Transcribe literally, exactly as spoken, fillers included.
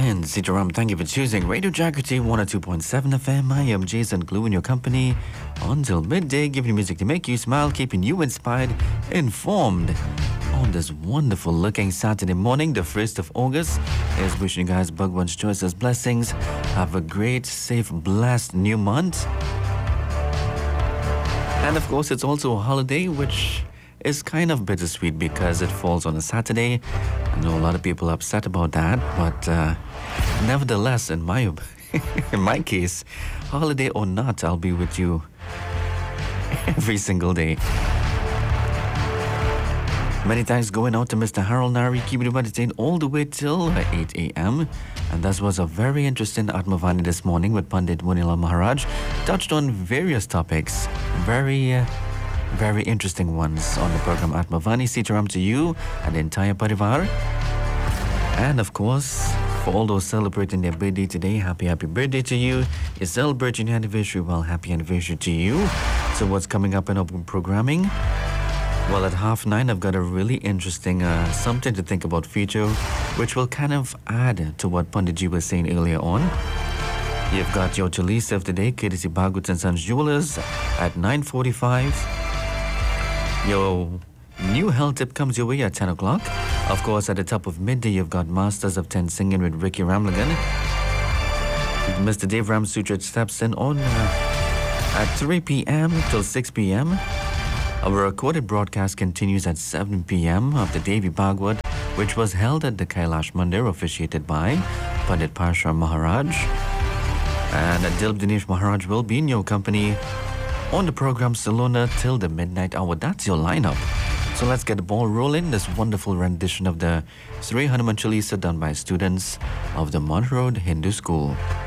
And Sitaram, thank you for choosing Radio Jagriti one oh two point seven F M. I am Jason Glue in your company until midday, giving you music to make you smile, keeping you inspired, informed on this wonderful looking Saturday morning, the first of August. Is wishing you guys Bhagwan's choicest blessings. Have a great, safe, blessed new month. And of course, it's also a holiday, which is kind of bittersweet because it falls on a Saturday. I know a lot of people are upset about that, but uh, nevertheless, in my in my case, holiday or not, I'll be with you every single day. Many thanks going out to Mister Harold Nari, keeping you entertained all the way till eight a.m. And that was a very interesting Atmavani this morning with Pandit Munilal Maharaj. Touched on various topics, very, uh, very interesting ones on the program Atmavani. Sitaram to you and the entire Parivar. And of course, for all those celebrating their birthday today, happy, happy birthday to you. You're celebrating your anniversary, well, happy anniversary to you. So what's coming up in our programming? Well, at half nine, I've got a really interesting uh, something to think about feature, which will kind of add to what Panditji was saying earlier on. You've got your Chalisa of the day, K D C Bhagut and Sons Jewelers at nine forty-five. Your new health tip comes your way at ten o'clock. Of course, at the top of midday, you've got Masters of ten singing with Ricky Ramlagan. Mister Dave Ramsutra steps in on uh, at three p.m. till six p.m. Our recorded broadcast continues at seven p.m. of the Devi Bhagwat, which was held at the Kailash Mandir, officiated by Pandit Parsha Maharaj. And Dilip Dinesh Maharaj will be in your company on the program Salona till the midnight hour. That's your lineup. So let's get the ball rolling. This wonderful rendition of the Sri Hanuman Chalisa done by students of the Mount Road Hindu School.